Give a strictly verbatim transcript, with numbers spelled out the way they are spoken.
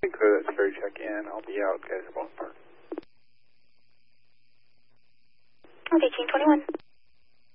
Clear that ferry check in. I'll be out, guys. Ballpark. Okay, Team twenty-one.